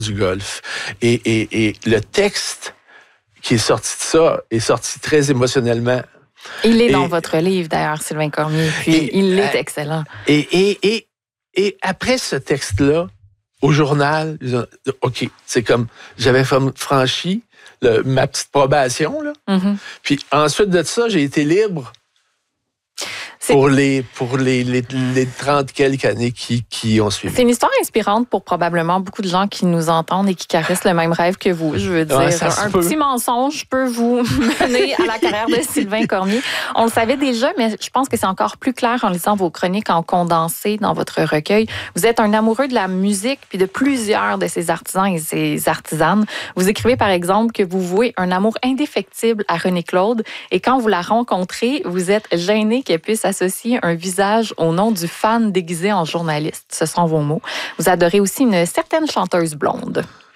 du golf. Et le texte qui est sorti de ça est sorti très émotionnellement. Il est dans votre livre, d'ailleurs, Sylvain Cormier, puis il est excellent. Et après ce texte-là, au journal, OK, c'est comme, j'avais franchi ma petite probation, là. Mm-hmm. Puis ensuite de ça, j'ai été libre pour les 30 quelques années qui ont suivi. C'est une histoire inspirante pour probablement beaucoup de gens qui nous entendent et qui caressent le même rêve que vous. Je veux dire, un petit mensonge peut vous mener à la carrière de Sylvain Cormier. On le savait déjà, mais je pense que c'est encore plus clair en lisant vos chroniques en condensé dans votre recueil. Vous êtes un amoureux de la musique puis de plusieurs de ses artisans et ses artisanes. Vous écrivez par exemple que vous vouez un amour indéfectible à René Claude et quand vous la rencontrez, vous êtes gêné qu'elle puisse associer un visage au nom du fan déguisé en journaliste. Ce sont vos mots. Vous adorez aussi une certaine chanteuse blonde.